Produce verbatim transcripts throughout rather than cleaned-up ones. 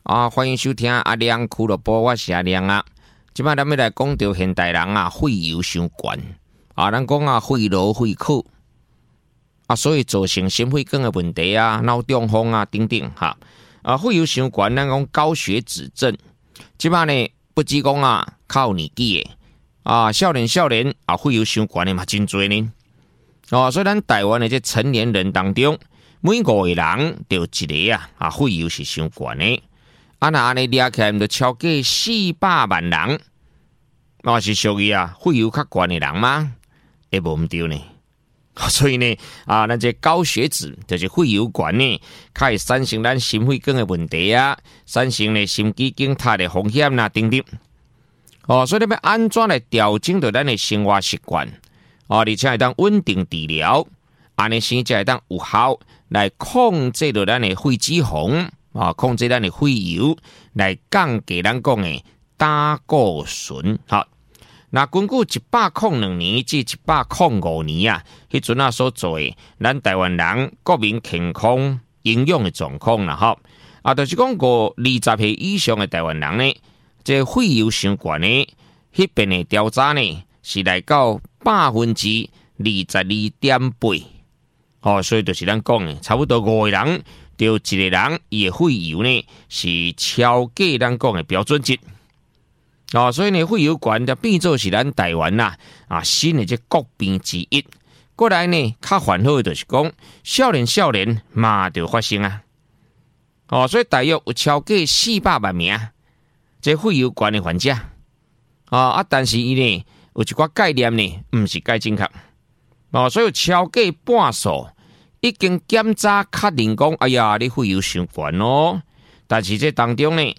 啊，欢迎收听阿亮俱乐部，我是阿亮啊。今摆咱们来讲到现代人啊，血油伤悬啊，咱讲啊，肺痨、肺苦啊，所以造成心血管的问题啊、脑中风啊等等哈。啊，血油伤悬，咱讲高血脂症。今摆呢，不止讲啊，靠年纪的啊，少年少年啊，血油伤悬的嘛，真多呢。哦，所以咱台湾的这成年人当中，每五个人就一个啊，啊，血油是伤悬的。啊，那安尼抓起来，就超过四百万人，那是属于啊血油较悬的人吗？也无唔对呢。所以呢，啊，咱这高血脂就是血油悬呢，较会产生咱心血管的问题啊，产生呢心肌梗塞的风险啊等等。哦，所以你要安怎来调整到咱的生活习惯？哦，而且会当稳定治疗，安尼先才会当有效来控制到咱的血脂肪。啊，控制咱的血油，来降低咱讲的胆固醇。好，那根据一百零两年至一百零五年啊，迄阵啊所做的，咱台湾人国民健康营养的状况啦，吼啊，就是讲过二十岁以上的台湾人呢，这血油伤悬呢，迄边的调查呢是来到百分之二十二点八。哦，所以就是咱讲的，差不多五个人。就一个人，伊的血油呢是超过咱讲的标准值，哦，所以呢，血油悬就变做是咱台湾呐啊新的这国病之一。过来呢，较烦恼的就是讲，少年少年嘛就发生啊，哦，所以大约有超过四百万名这血油悬的患者，啊啊，但是伊呢有一寡概念呢，唔是介正确，哦，所以有超过半数。已经检查确认讲，哎呀，你血油伤悬哦。但是这当中呢，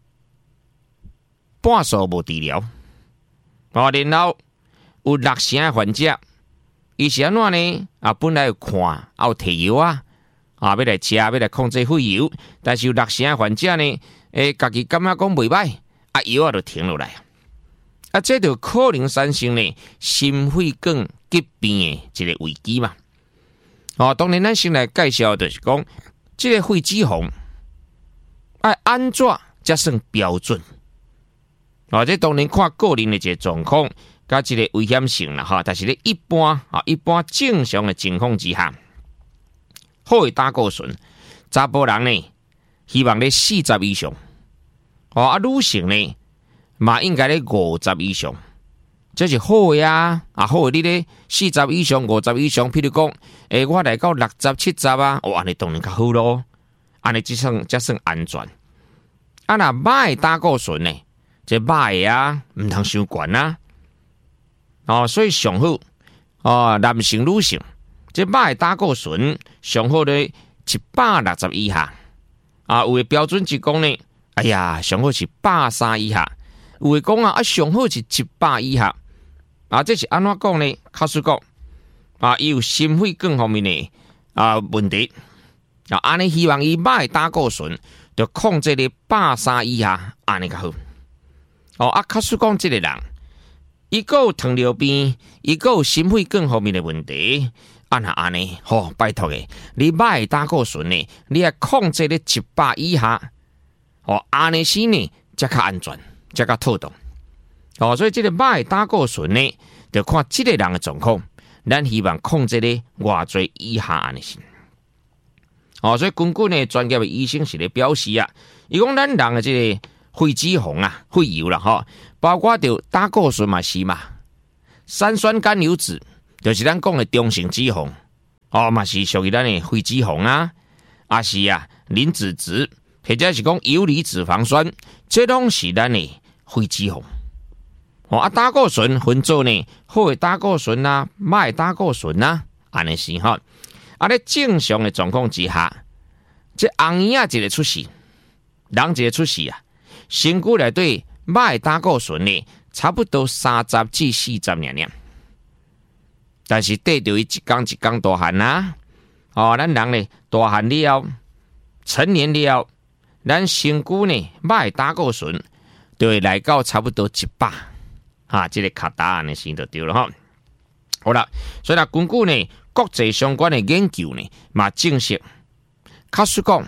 半数无治疗，哦，然后有六成的患者，伊是安怎呢？啊，本来有看，啊有摕药啊，啊要来吃，要来控制血油，但是有六成的患者呢，诶，家己感觉讲袂歹，啊药啊就停落来，啊，这就可能产生呢心血管疾病的一个危机嘛。哦，当然，咱先来介绍就是讲，这个血脂肪爱安怎才算标准？哦，这当然看个人的一个状况，加一个危险性啦哈。但是咧，一般啊，一般正常的情况之下，好的胆固醇，查甫人呢，希望咧四十以上，哦啊，女性呢，嘛应该咧五十以上。这是好的啊，啊好的，你咧四十以上、五十以上，譬如讲，诶、欸，我来到六十、七十啊，哇，安尼当然较好咯，安尼只算只算安全。啊，那歹的胆固醇呢？这歹的啊，唔通伤悬啊。哦，所以上好哦，男性、女性，这歹的胆固醇上好咧一百六十以下。啊，有的标准值讲呢，哎呀，上好是百三以下，有的讲啊，啊上好是一百以下。啊，这是安怎讲呢？卡实讲啊，伊有心血管方面的啊问题啊，安尼希望伊歹胆固醇就控制咧百三以下，安尼较好。哦，啊，卡实讲这个人，伊个有糖尿病，伊个有心血管方面的问题，啊那安尼，吼、哦，拜托诶，你歹胆固醇呢，你要控制咧一百以下，哦，安尼先呢，才较安全，才较妥当。哦，所以这个歹胆固醇呢，就看这个人的状况，咱希望控制咧偌侪以下安尼先。哦，所以根据呢专业的医生是咧表示啊，伊讲咱人的这个血脂肪啊、血油啦，吼，包括着胆固醇嘛是嘛，三酸甘油酯就是咱讲的中性脂肪，哦嘛是属于咱的血脂肪啊，啊是啊磷脂质或者是讲游离脂肪酸，这拢是咱的血脂肪。哦啊，胆固醇分做呢，好的胆固醇啊，歹的胆固醇啊，安尼是吼。啊，咧正常的状况之下，这红眼啊一个出事，人一个出事啊，身躯内底歹的胆固醇呢，差不多三十至四十尔尔。但是缀着伊一天一天大汉啊，哦，咱人呢大汉了，成年了，咱身躯呢歹的胆固醇就会来到差不多一百。哈，这个卡答案的先就对了哈。好啦，所以啦，根据呢国际相关的研究呢，嘛证实，确实讲，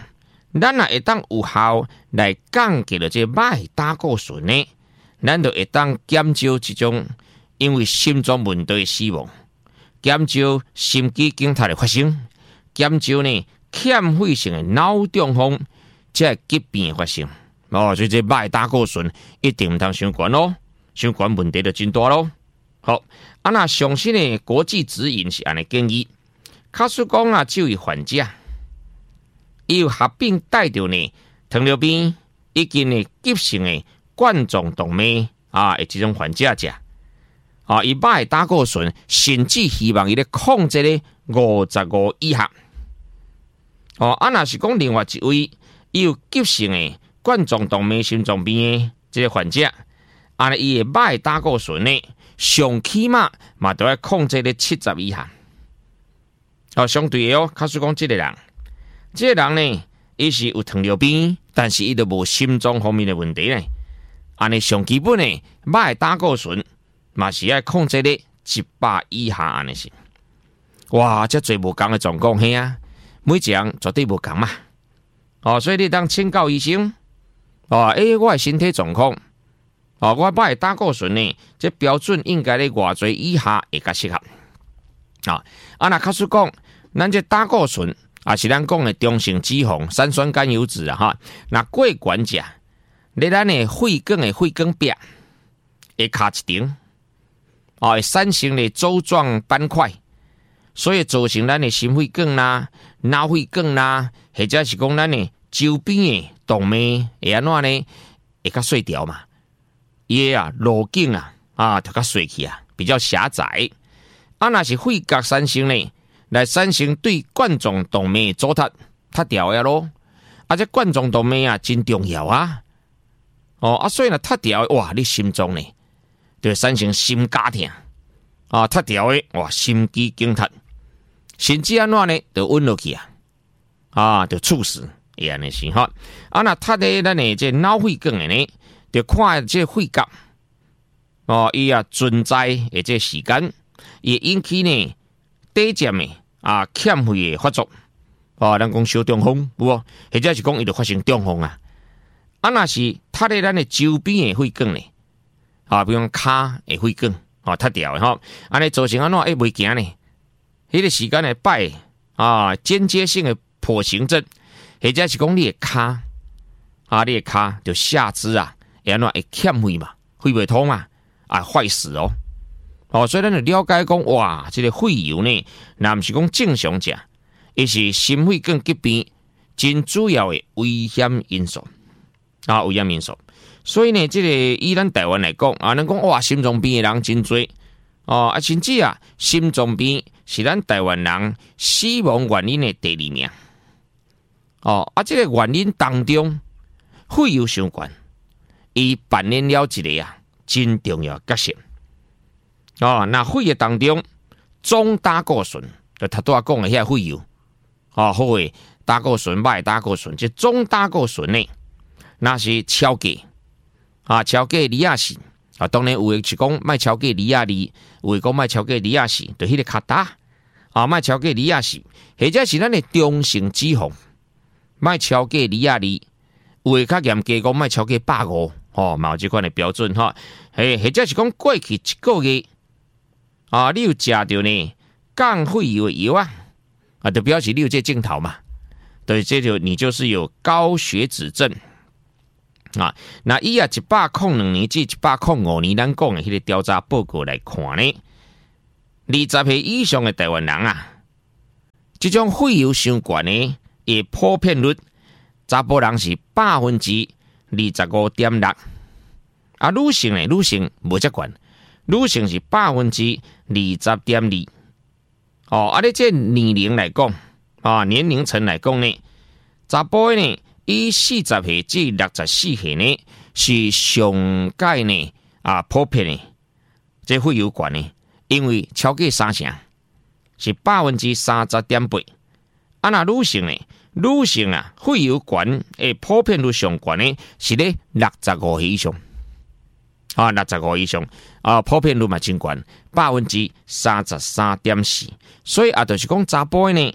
咱若会当有效来降低了这歹胆固醇呢，咱就会当减少这种因为心脏问题的死亡，减少心肌梗塞的发生，减少呢欠费性的脑中风这疾病的发生。哦，所以这歹胆固醇一定唔通伤悬咯，伤悬问题就真大咯。好，啊那上新的国际指引是安尼建议，假使讲啊，这位患者伊有合并带着呢糖尿病以及呢急性的冠状动脉啊的这种患者者，啊，伊歹胆固醇甚至希望伊咧控制咧五十五以下。哦，啊若是讲另外一位伊有急性的冠状动脉心脏病的这个患者，啊，伊的歹胆固醇呢，上起码嘛都要控制咧七十以下。哦，相对的哦，假使讲这个人，这个人呢，伊是有糖尿病，但是伊都无心脏方面的问题呢。安尼上基本的歹胆固醇嘛是要控制咧一百以下安尼是。哇，这最无共的状况嘿啊，每一人绝对无共嘛。哦，所以你当请教医生。哦，诶，我的身体状况，哦，我歹胆固醇呢，这标准应该咧偌侪以下会较适合。啊，啊，那假使讲，咱这胆固醇啊是咱讲的中性脂肪、三酸甘油脂啊哈，那过悬者，咧咱的血管的血管壁会卡一顶，哦，会产生咧周状斑块，所以造成咱的心血管啦、脑血管啦，或者是讲咱的周边的动脉会安怎呢？会较细条嘛，伊啊路径啊啊就较细去啊，比较狭窄。啊，若是肺角产生呢，来产生对冠状动脉阻塞，塌掉呀咯。啊，这冠状动脉啊真重要啊。哦，啊，所以呢塌掉，哇，你心脏呢就会产生心绞痛啊，塌掉的哇，心肌梗塞，甚至安怎呢，就晕落去啊，啊，就猝死，会安尼是哈。啊，那塌的咱的这脑血管的呢，就看这肺角哦，伊啊存在的这时间。也引起呢低渐的啊欠费的发作，哦，咱讲小中风，有无？或者是讲伊就发生中风啊？啊，若是塌咧咱的周边的血管呢，啊，比如讲骹的血管，哦，塌掉的吼，安尼造成安怎会袂行呢？迄个时间会摆啊间接性的跛行症，或者是讲你的骹啊，你的骹就下肢啊，会安怎会欠费嘛，肺袂通嘛，啊，坏死哦。哦，所以咱就了解讲，哇，这个肺疣呢，若毋是讲正常者，伊是心血管疾病真主要的危险因素啊，危险因素。所以呢，这个以咱台湾来讲啊，咱讲哇，心脏病的人真多哦，啊，甚至啊，心脏病是咱台湾人死亡原因的第二名。哦，啊，这个原因当中，肺疣相关，伊扮演了一个啊真重要的角色。哦，那肺液当中总胆固醇，就头拄仔讲的遐肺疣，哦，好诶，胆固醇、歹胆固醇，即总胆固醇呢，那是超过啊，超过二啊四啊，当然有诶是讲卖超过二啊二，有诶讲卖超过二啊四，就迄个较大啊，卖超过二啊四，或者是咱诶中性脂肪，卖超过二啊二，有诶较严格讲卖超过百五，哦，嘛有即款诶标准哈，嘿，或者是讲过去一个月。啊，你有食到呢降肺疣的药啊，啊，就表示你有这镜头嘛，对，这就你就是有高血脂症啊。那以啊一百零两年至一百零五年，咱讲的迄个调查报告来看呢，二十岁以上的台湾人啊，这种肺疣相关的，也普遍率，查甫人是百分之二十五点六，啊，女性呢，女性无遮悬。女性是百分之二十点二，哦，啊，你这年龄来讲，啊，年龄层来讲呢，查甫呢，以四十岁至六十四岁呢，是上界呢啊普遍的，这会有关呢，因为超过三成是百分之三十点八，啊，那女性呢，女性啊，会有关诶普遍率上悬呢，是咧六十五岁以上。啊，六十五以上啊，普遍率嘛真悬，百分之三十三点四。所以啊，就是讲查甫呢，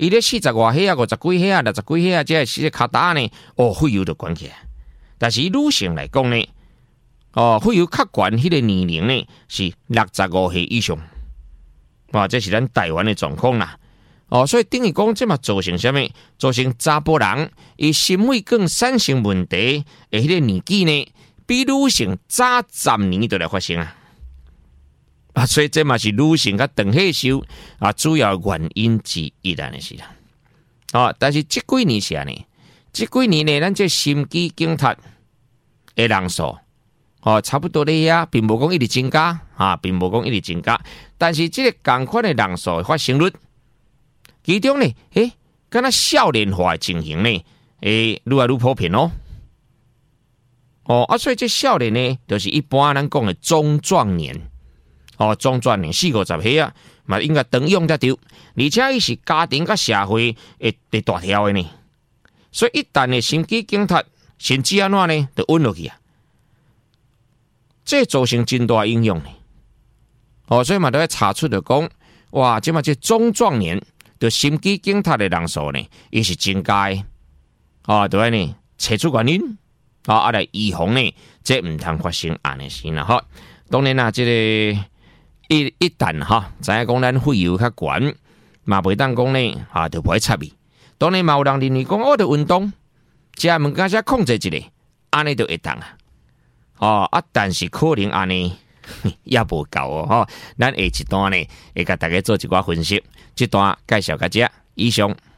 伊咧四十外岁啊、五十几岁啊、六十几岁啊，这些卡打呢，哦，肺油就关起来。但是女性来讲呢，哦，肺油较悬，迄个年龄呢是六十五岁以上。哇，这是咱台湾的状况啦。哦，所以等于讲，这嘛造成什么？造成查甫人伊心血管产生问题的迄个年纪呢，比女性早十年就来发生啊！啊，所以这嘛是女性甲长寿寿啊主要原因之一啦，是啦。哦，但是这几年是安尼，这几年呢，咱这心肌梗塞的人数，哦，差不多咧呀，并无讲一直增加啊，并无讲一直增加，但是这个同款的人数发生率。其中呢，诶，敢若少年化的情形呢，诶，愈来愈普遍哦。哦，啊，所以这少年呢，就是一般咱讲的中壮年，哦，中壮年四五十岁啊，嘛应该当用得着，而且伊是家庭甲社会会会大条的呢。所以一旦的心肌梗塞，甚至安怎呢，就稳落去啊，这造成真大影响呢。哦，所以嘛都要查出就讲，哇，即嘛这中壮年。就心肌梗塞的人数呢，也是增加的，啊，对呢，找出原因，啊，啊来预防呢，这唔通发生安尼事啦，哈。当然啦，这个一一旦哈，知影讲咱肺油较悬，嘛袂当讲呢，啊，就不会插伊。当然嘛有人认为讲，我着运动，食物件只控制一下，安尼就会当啊，哦啊，但是可能安尼。也无够哦，吼！咱下一段呢，会甲大家做一寡分析。这段介绍到这，以上。